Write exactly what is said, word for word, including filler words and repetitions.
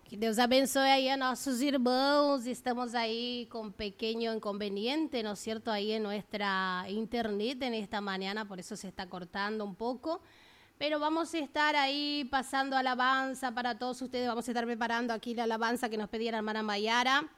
Que Deus abençoe aí a nossos irmãos. Estamos ahí con un pequeño inconveniente, ¿no es cierto? Ahí en nuestra internet en esta mañana, por eso se está cortando un poco. Pero vamos a estar ahí pasando alabanza para todos ustedes. Vamos a estar preparando aquí la alabanza que nos pedía la hermana Mayara.